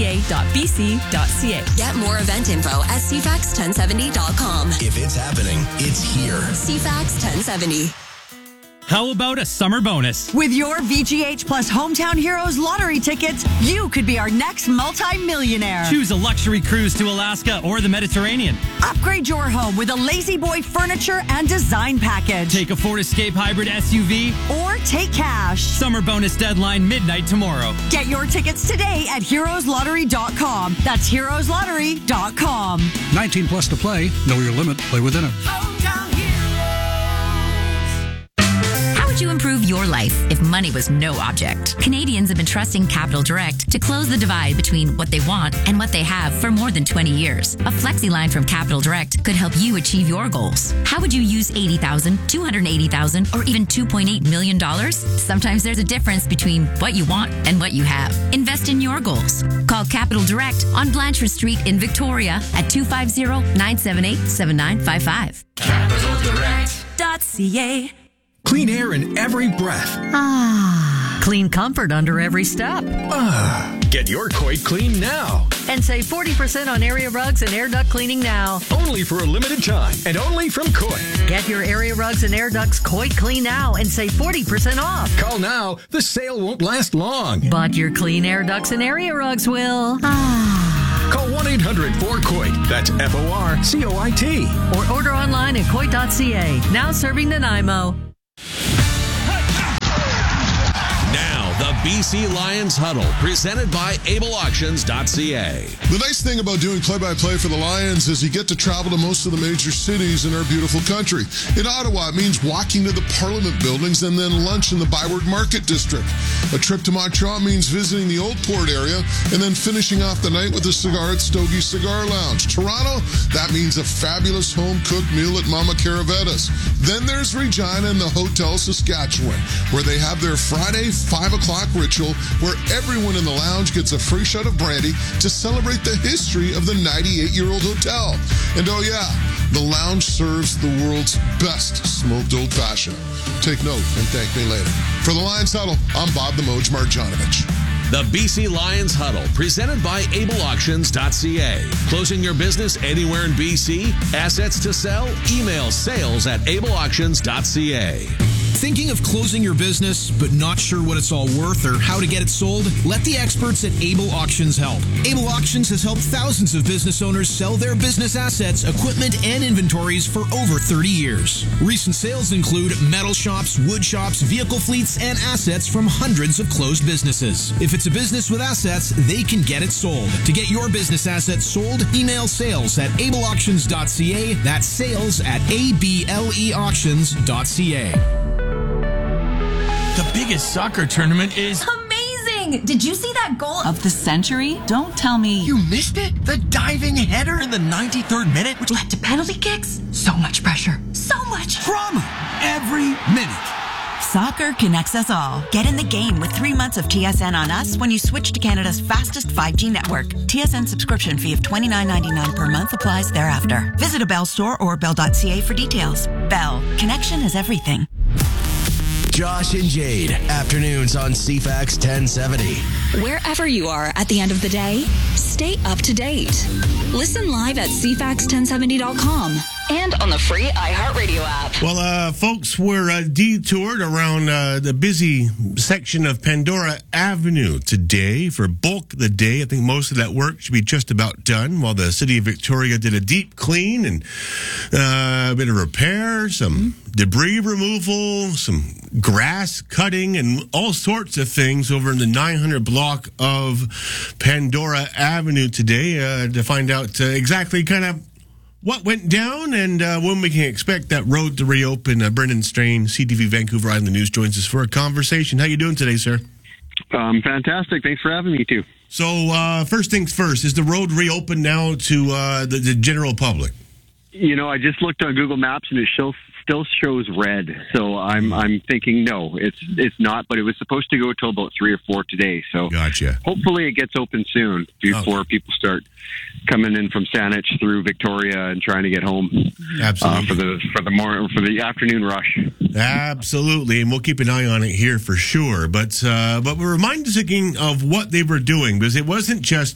spca.bc.ca.
Get more event info at cfax1070.com.
If it's happening, it's here.
CFAX 1070.
How about a summer bonus?
With your VGH Plus Hometown Heroes lottery tickets, you could be our next multi-millionaire.
Choose a luxury cruise to Alaska or the Mediterranean.
Upgrade your home with a Lazy Boy furniture and design package.
Take a Ford Escape Hybrid SUV.
Or take cash.
Summer bonus deadline midnight tomorrow.
Get your tickets today at heroeslottery.com. That's heroeslottery.com.
19 plus to play. Know your limit. Play within it.
Hometown Heroes.
How would you improve your your life if money was no object. Canadians have been trusting Capital Direct to close the divide between what they want and what they have for more than 20 years. A flexi line from Capital Direct could help you achieve your goals. How would you use $80,000, $280,000, or even $2.8 million? Sometimes there's a difference between what you want and what you have. Invest in your goals. Call Capital Direct on Blanchard Street in Victoria at 250-978-7955.
CapitalDirect.ca. Clean air in every breath.
Clean comfort under every step.
Get your Coit clean now.
And save 40% on area rugs and air duct cleaning now.
Only for a limited time and only from Coit.
Get your area rugs and air ducts Coit clean now and save 40% off.
Call now. The sale won't last long.
But your clean air ducts and area rugs will.
Call 1-800-4COIT. That's FORCOIT.
Or order online at Coit.ca. Now serving Nanaimo.
Now, the BC Lions Huddle, presented by AbleAuctions.ca.
The nice thing about doing play-by-play for the Lions is you get to travel to most of the major cities in our beautiful country. In Ottawa, it means walking to the Parliament buildings and then lunch in the Byward Market District. A trip to Montreal means visiting the Old Port area and then finishing off the night with a cigar at Stogie Cigar Lounge. Toronto, that means a fabulous home-cooked meal at Mama Caravetta's. Then there's Regina and the Hotel Saskatchewan, where they have their Friday 5 o'clock ritual where everyone in the lounge gets a free shot of brandy to celebrate the history of the 98-year-old hotel. And oh yeah, the lounge serves the world's best smoked old-fashioned. Take note and thank me later. For the Lions Huddle, I'm Bob the Moj Marjanovic.
The BC Lions Huddle, presented by AbleAuctions.ca. Closing your business anywhere in BC? Assets to sell? Email sales@AbleAuctions.ca.
Thinking of closing your business, but not sure what it's all worth or how to get it sold? Let the experts at Able Auctions help. Able Auctions has helped thousands of business owners sell their business assets, equipment, and inventories for over 30 years. Recent sales include metal shops, wood shops, vehicle fleets, and assets from hundreds of closed businesses. If it's a business with assets, they can get it sold. To get your business assets sold, email sales@ableauctions.ca. That's sales@ableauctions.ca.
The biggest soccer tournament is
amazing! Did you see that goal of the century? Don't tell me
you missed it? The diving header in the 93rd minute,
which led to penalty kicks? So much pressure. So much
drama every minute.
Soccer connects us all. Get in the game with 3 months of TSN on us when you switch to Canada's fastest 5G network. TSN subscription fee of $29.99 per month applies thereafter. Visit a Bell store or bell.ca for details. Bell. Connection is everything.
Josh and Jade, afternoons on CFAX 1070.
Wherever you are at the end of the day, stay up to date. Listen live at CFAX1070.com and on the free iHeartRadio app.
Well, folks, we're detoured around the busy section of Pandora Avenue today for bulk of the day. I think most of that work should be just about done, while the city of Victoria did a deep clean and a bit of repair, some debris removal, some grass cutting, and all sorts of things over in the 900 block of Pandora Avenue today to find out exactly kind of what went down and when we can expect that road to reopen. Brendan Strain, CTV Vancouver Island News, joins us for a conversation. How you doing today, sir?
Fantastic. Thanks for having me, too.
So, first things first, is the road reopened now to the general public?
You know, I just looked on Google Maps and it still shows red. So I'm thinking no, it's not. But it was supposed to go till about 3 or 4 today. So
gotcha.
Hopefully it gets open soon before people start coming in from Saanich through Victoria and trying to get home.
Absolutely.
For the afternoon rush.
Absolutely, and we'll keep an eye on it here for sure. But we're reminded again of what they were doing, because it wasn't just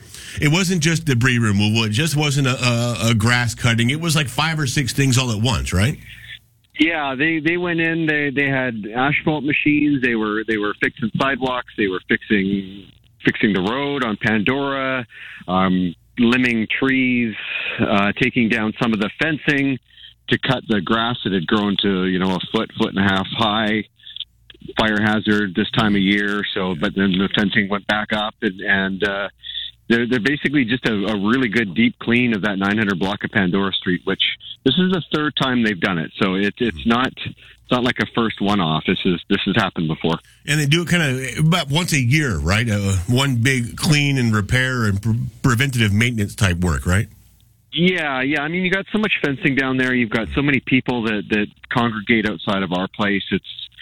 debris removal. It just wasn't a grass cutting. It was like 5 or 6 things all at once, right?
Yeah, they went in. They had asphalt machines. They were fixing sidewalks. They were fixing the road on Pandora, limbing trees, taking down some of the fencing to cut the grass that had grown to a foot and a half high. Fire hazard this time of year. So, but then the fencing went back up and they're basically just a really good deep clean of that 900 block of Pandora Street, which this is the third time they've done it. So it's not like a first one-off. This has happened before.
And they do it kind of about once a year, right? One big clean and repair and preventative maintenance type work, right?
Yeah. I mean, you got so much fencing down there. You've got so many people that congregate outside of our place. It's,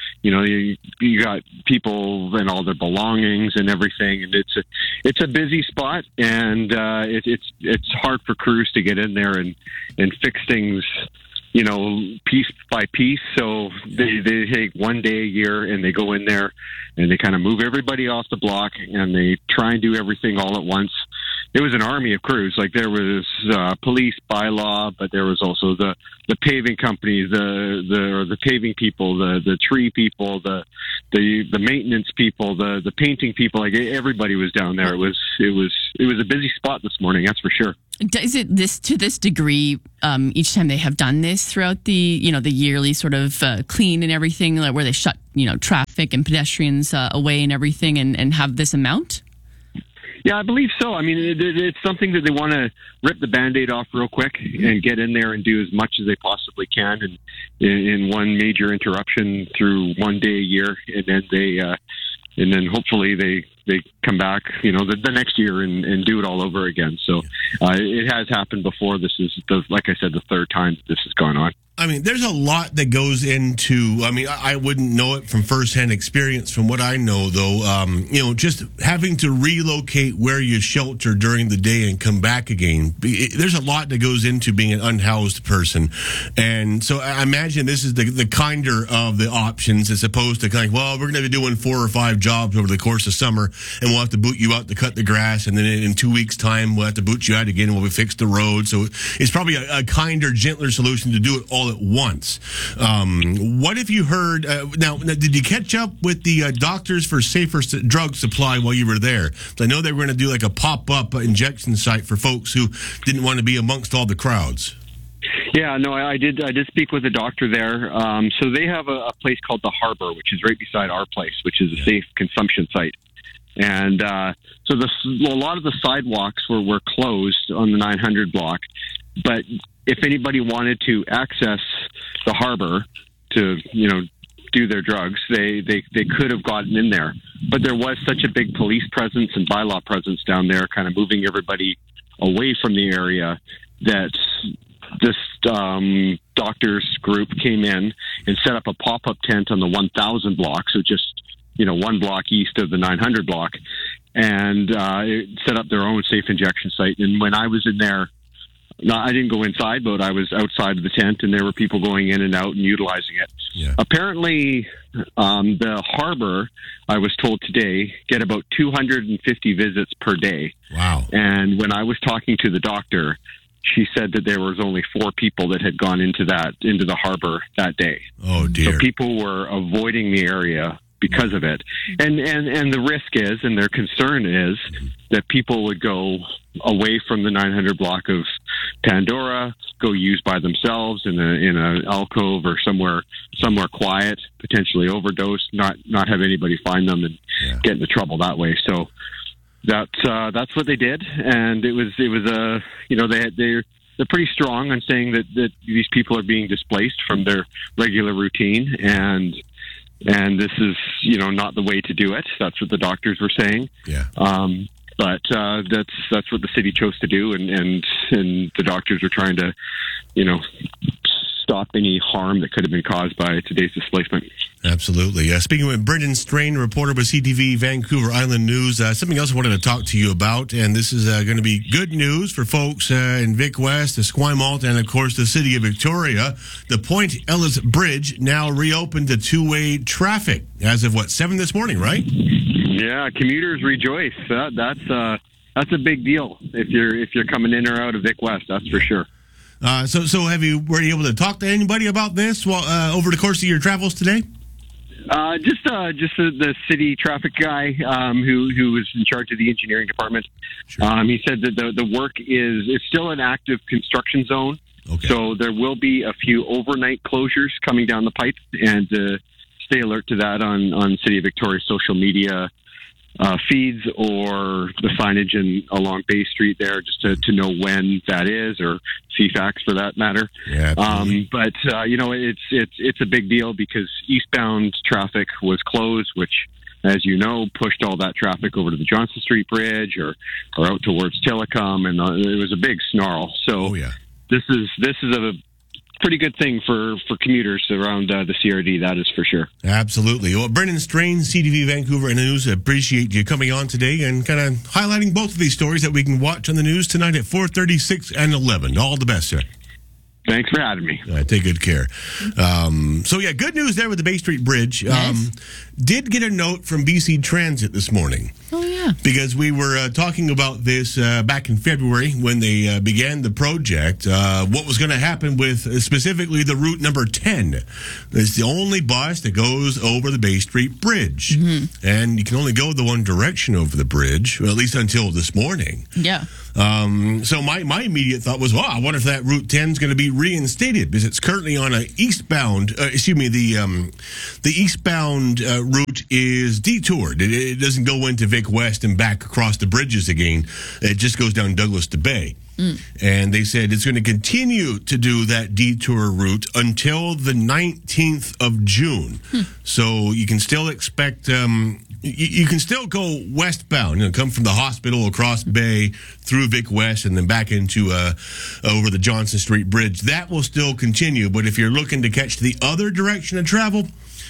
you got people and all their belongings and everything, and it's a busy spot, and it's hard for crews to get in there and fix things, piece by piece. So they take one day a year, and they go in there and they kind of move everybody off the block, and they try and do everything all at once. It was an army of crews. Like, there was police by law, but there was also the paving companies, the paving people, the tree people, the maintenance people, the painting people. Like, everybody was down there. It was a busy spot this morning. That's for sure.
Is it to this degree each time they have done this throughout the the yearly sort of clean and everything, like where they shut traffic and pedestrians away and everything, and have this amount?
Yeah, I believe so. I mean, it's something that they want to rip the Band-Aid off real quick and get in there and do as much as they possibly can in one major interruption through one day a year, and then hopefully they come back, the next year and do it all over again. So it has happened before. This is, like I said, the third time this has gone on.
I mean, there's a lot that goes into, I wouldn't know it from firsthand experience. From what I know, though, just having to relocate where you shelter during the day and come back again. There's a lot that goes into being an unhoused person. And so I imagine this is the kinder of the options, as opposed to we're going to be doing 4 or 5 jobs over the course of summer, and we'll have to boot you out to cut the grass. And then in 2 weeks' time, we'll have to boot you out again while we fix the road. So it's probably a kinder, gentler solution to do it all at once. What have you heard? Now, did you catch up with the Doctors for Safer Drug Supply while you were there? I know they were going to do like a pop-up injection site for folks who didn't want to be amongst all the crowds.
Yeah, no, I did speak with a doctor there. So they have a place called the Harbor, which is right beside our place, which is a safe consumption site. And so a lot of the sidewalks were closed on the 900 block, but if anybody wanted to access the Harbor to, do their drugs, they could have gotten in there. But there was such a big police presence and bylaw presence down there, kind of moving everybody away from the area, that this doctors group came in and set up a pop-up tent on the 1000 block, so just, one block east of the 900 block, and set up their own safe injection site. And when I was in there, I didn't go inside, but I was outside of the tent, and there were people going in and out and utilizing it. Yeah. Apparently, the Harbor, I was told today, get about 250 visits per day.
Wow.
And when I was talking to the doctor, she said that there was only 4 people that had gone into the Harbor that day.
Oh, dear.
So people were avoiding the area because of it. And the risk is, and their concern is, that people would go away from the 900 block of Pandora, go use by themselves in a alcove or somewhere quiet, potentially overdose, not have anybody find them and get into trouble that way. So that's what they did, and it was they're pretty strong on saying that these people are being displaced from their regular routine, and this is not the way to do it. That's what the doctors were saying.
Yeah.
But that's what the city chose to do, and the doctors were trying to, stop any harm that could have been caused by today's displacement.
Absolutely. Speaking with Brendan Strain, reporter with CTV Vancouver Island News, something else I wanted to talk to you about, and this is going to be good news for folks in Vic West, Esquimalt, and of course the city of Victoria. The Point Ellis Bridge now reopened to two-way traffic as of 7 this morning, right?
Yeah, commuters rejoice. That's a big deal if you're coming in or out of Vic West. That's for sure.
So were you able to talk to anybody about this over the course of your travels today?
Just the city traffic guy who was in charge of the engineering department. Sure. He said that the work it's still an active construction zone. Okay. So there will be a few overnight closures coming down the pipe, and stay alert to that on City of Victoria social media feeds or the signage along Bay Street there, just to know when that is, or CFAX for that matter.
Yeah,
but it's a big deal because eastbound traffic was closed, which, as you know, pushed all that traffic over to the Johnson Street Bridge or out towards Telecom, and it was a big snarl. So this is a pretty good thing for commuters around the CRD, that is for sure.
Absolutely. Well, Brendan Strain, CTV Vancouver News, appreciate you coming on today and kind of highlighting both of these stories that we can watch on the news tonight at 4:30, 6, and 11. All the best, sir.
Thanks for having me.
Take good care. Good news there with the Bay Street Bridge.
Yes.
Did get a note from BC Transit this morning.
Oh, yeah.
Because we were talking about this back in February when they began the project. What was going to happen with specifically the route number 10. It's the only bus that goes over the Bay Street Bridge. Mm-hmm. And you can only go the one direction over the bridge, well, at least until this morning.
Yeah.
So my immediate thought was, I wonder if that Route 10 is going to be reinstated because it's currently on a eastbound. The eastbound route is detoured. It doesn't go into Vic West and back across the bridges again. It just goes down Douglas to Bay. And they said it's going to continue to do that detour route until the 19th of June. So you can still expect, you can still go westbound, come from the hospital across Bay through Vic West and then back into over the Johnson Street Bridge. That will still continue. But if you're looking to catch the other direction of travel,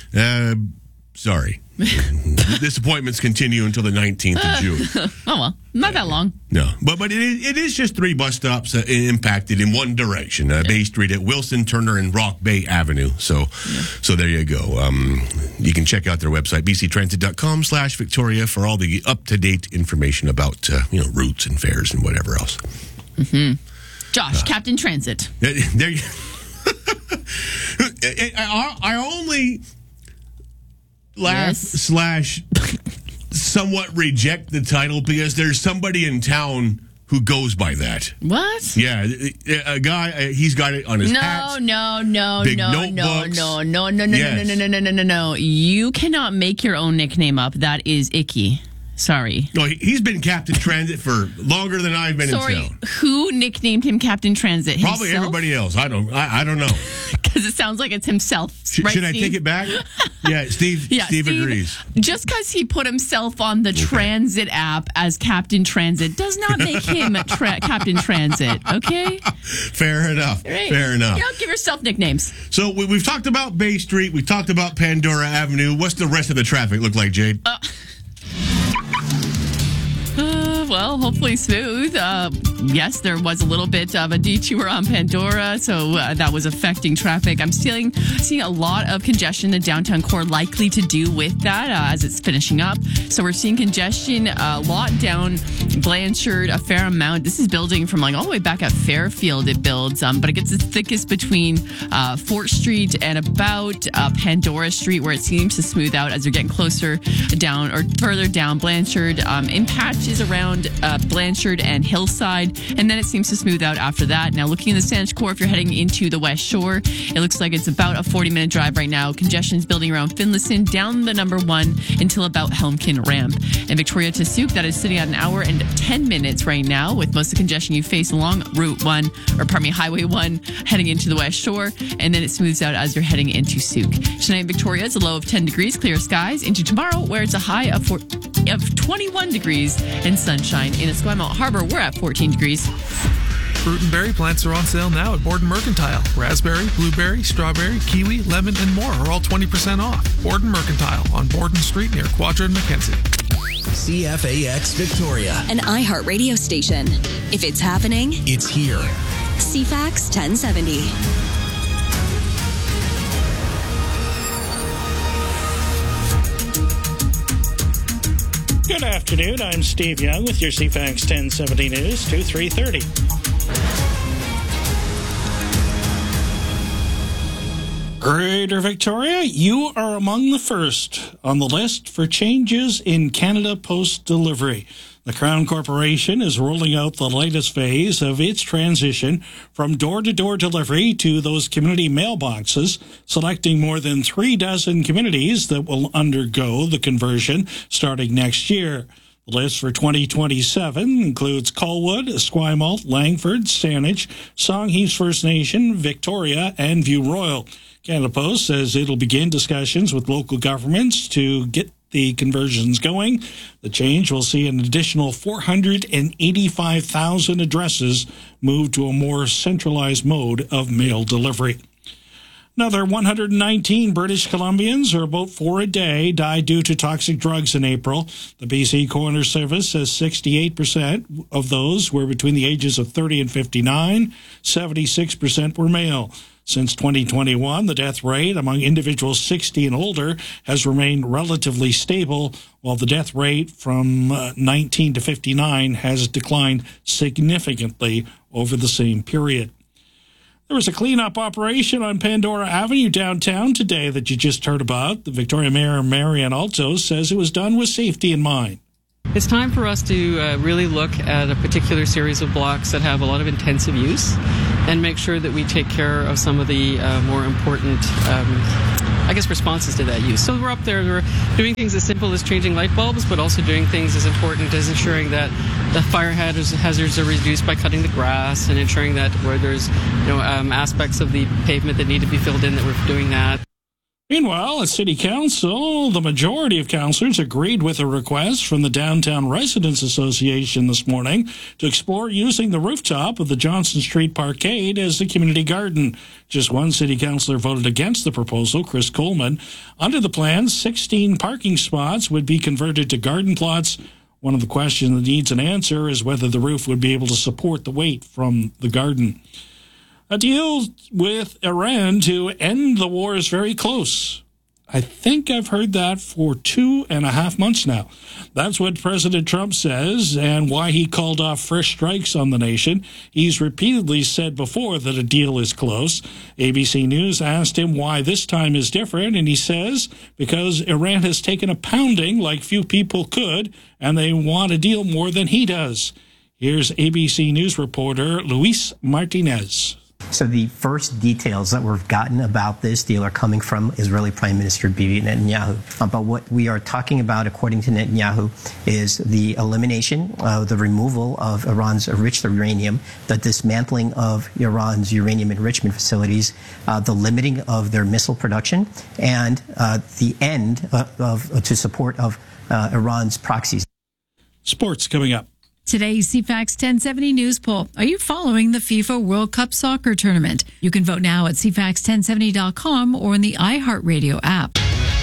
sorry. Disappointments continue until the 19th of June.
Oh, well, not that long.
No, but it is just 3 bus stops impacted in one direction, Bay Street at Wilson, Turner, and Rock Bay Avenue. So there you go. You can check out their website, bctransit.com/Victoria, for all the up-to-date information about routes and fares and whatever else.
Mm-hmm. Josh, Captain Transit.
There you I only laugh / somewhat reject the title because there's somebody in town who goes by that.
What?
Yeah, a guy, he's got it on his hat.
No.
Big notebooks.
No. You cannot make your own nickname up. That is icky. Sorry.
No, he's been Captain Transit for longer than I've been in town.
Who nicknamed him Captain Transit? Himself?
Probably everybody else. I don't know.
Because it sounds like it's himself.
Should I take it back? Yeah, Steve agrees.
Just because he put himself on the Transit app as Captain Transit does not make him Captain Transit, okay?
Fair enough.
Right.
Fair enough.
You don't give yourself nicknames.
So we've talked about Bay Street. We've talked about Pandora Avenue. What's the rest of the traffic look like, Jade?
Well, hopefully smooth. Yes, there was a little bit of a detour on Pandora, so that was affecting traffic. I'm seeing a lot of congestion in the downtown core, likely to do with that as it's finishing up. So we're seeing congestion a lot down Blanchard, a fair amount. This is building from all the way back at Fairfield. It builds, but it gets the thickest between Fort Street and about Pandora Street, where it seems to smooth out as you're getting closer down or further down Blanchard. In patches around Blanchard and Hillside, and then it seems to smooth out after that. Now, looking in the Saanich Core, if you're heading into the West Shore, it looks like it's about a 40-minute drive right now. Congestion's building around Finlayson, down the number 1 until about Helmkin Ramp. And Victoria to Souk, that is sitting at an hour and 10 minutes right now, with most of the congestion you face along Highway 1, heading into the West Shore, and then it smooths out as you're heading into Souk. Tonight, Victoria is a low of 10 degrees, clear skies, into tomorrow, where it's a high of 21 degrees and sunshine. In Esquimalt Harbor, we're at 14 degrees.
Fruit and berry plants are on sale now at Borden Mercantile. Raspberry, blueberry, strawberry, kiwi, lemon, and more are all 20% off. Borden Mercantile on Borden Street near Quadra and Mackenzie.
CFAX Victoria,
an iHeart radio station. If it's happening,
it's here.
CFAX 1070.
Good afternoon. I'm Steve Young with your CFAX 1070 News, 2330. Greater Victoria, you are among the first on the list for changes in Canada Post delivery. The Crown Corporation is rolling out the latest phase of its transition from door-to-door delivery to those community mailboxes, selecting more than 36 communities that will undergo the conversion starting next year. The list for 2027 includes Colwood, Esquimalt, Langford, Saanich, Songhees First Nation, Victoria, and View Royal. Canada Post says it'll begin discussions with local governments to get the conversions going. The change will see an additional 485,000 addresses move to a more centralized mode of mail delivery. Another 119 British Columbians, or about 4 a day, died due to toxic drugs in April. The BC Coroner Service says 68% of those were between the ages of 30 and 59. 76% were male. Since 2021, the death rate among individuals 60 and older has remained relatively stable, while the death rate from 19 to 59 has declined significantly over the same period. There was a cleanup operation on Pandora Avenue downtown today that you just heard about. The Victoria Mayor, Marian Alto, says it was done with safety in mind.
It's time for us to really look at a particular series of blocks that have a lot of intensive use and make sure that we take care of some of the more important, responses to that use. So we're up there, we're doing things as simple as changing light bulbs, but also doing things as important as ensuring that the fire hazards are reduced by cutting the grass and ensuring that where there's aspects of the pavement that need to be filled in, that we're doing that.
Meanwhile, at City Council, the majority of councillors agreed with a request from the Downtown Residents Association this morning to explore using the rooftop of the Johnson Street Parkade as the community garden. Just one city councillor voted against the proposal, Chris Coleman. Under the plan, 16 parking spots would be converted to garden plots. One of the questions that needs an answer is whether the roof would be able to support the weight from the garden. A deal with Iran to end the war is very close. I think I've heard that for 2.5 months now. That's what President Trump says, and why he called off fresh strikes on the nation. He's repeatedly said before that a deal is close. ABC News asked him why this time is different, and he says because Iran has taken a pounding like few people could, and they want a deal more than he does. Here's ABC News reporter Luis Martinez.
So the first details that we've gotten about this deal are coming from Israeli Prime Minister Bibi Netanyahu. But what we are talking about, according to Netanyahu, is the elimination, the removal of Iran's enriched uranium, the dismantling of Iran's uranium enrichment facilities, the limiting of their missile production, and the end to support of Iran's proxies.
Sports coming up.
Today's CFAX 1070 News Poll. Are you following the FIFA World Cup soccer tournament? You can vote now at CFAX1070.com or in the iHeartRadio app.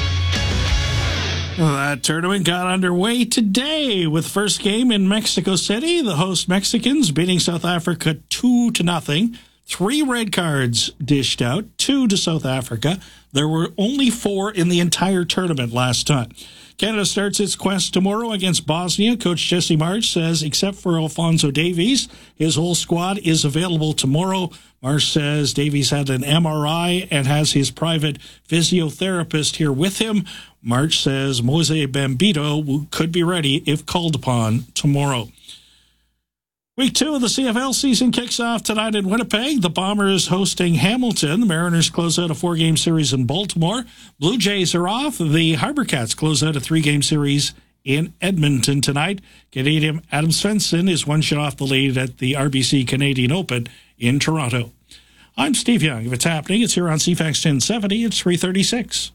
Well, that tournament got underway today with first game in Mexico City. The host Mexicans beating South Africa 2-0. 3 red cards dished out, 2 to South Africa. There were only 4 in the entire tournament last time. Canada starts its quest tomorrow against Bosnia. Coach Jesse Marsh says except for Alphonso Davies, his whole squad is available tomorrow. Marsh says Davies had an MRI and has his private physiotherapist here with him. Marsh says Mose Bambito could be ready if called upon tomorrow. Week 2 of the CFL season kicks off tonight in Winnipeg. The Bombers hosting Hamilton. The Mariners close out a 4-game series in Baltimore. Blue Jays are off. The Harbor Cats close out a 3-game series in Edmonton tonight. Canadian Adam Svensson is 1 shot off the lead at the RBC Canadian Open in Toronto. I'm Steve Young. If it's happening, it's here on CFAX 1070. It's 3:36.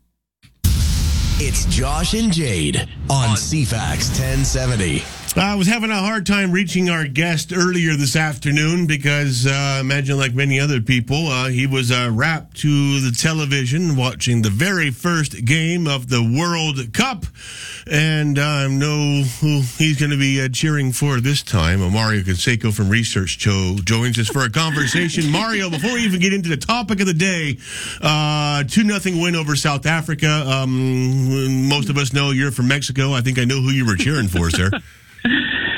It's Josh and Jade on CFAX 1070.
I was having a hard time reaching our guest earlier this afternoon because, imagine like many other people, he was wrapped to the television watching the very first game of the World Cup. And I know who he's going to be cheering for this time. Mario Canseco from Research joins us for a conversation. Mario, before we even get into the topic of the day, 2-0 win over South Africa. Most of us know you're from Mexico. I think I know who you were cheering for, sir.
Yeah,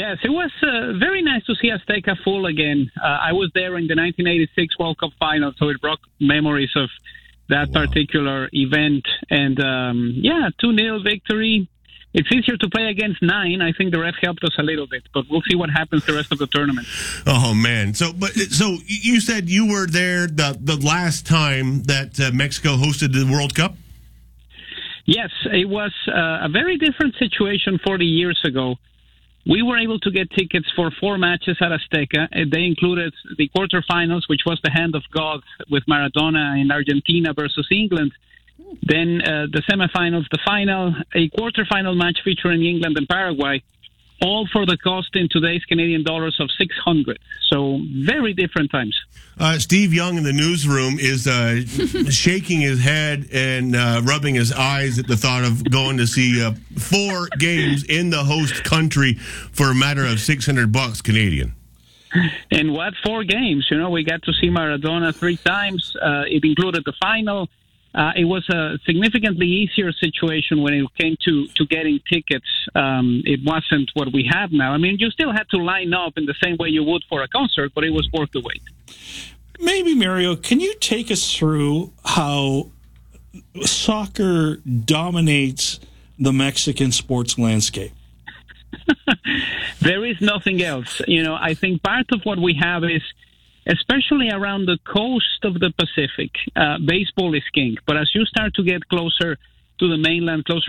Yes, it was very nice to see Azteca full again. I was there in the 1986 World Cup final, so it brought memories of that particular event. And 2-0 victory. It's easier to play against 9. I think the ref helped us a little bit, but we'll see what happens the rest of the tournament.
Oh man! So you said you were there the last time that Mexico hosted the World Cup.
Yes, it was a very different situation 40 years ago. We were able to get tickets for 4 matches at Azteca. They included the quarterfinals, which was the hand of God with Maradona in Argentina versus England. Then the semifinals, the final, a quarterfinal match featuring England and Paraguay, all for the cost in today's Canadian dollars of $600. So very different times.
Steve Young in the newsroom is shaking his head and rubbing his eyes at the thought of going to see 4 games in the host country for a matter of $600 Canadian.
And what 4 games? You know, we got to see Maradona 3 times. It included the final. It was a significantly easier situation when it came to getting tickets. It wasn't what we have now. I mean, you still had to line up in the same way you would for a concert, but it was worth the wait.
Maybe, Mario, can you take us through how soccer dominates the Mexican sports landscape?
There is nothing else. You know, I think part of what we have is, especially around the coast of the Pacific, baseball is king. But as you start to get closer to the mainland, closer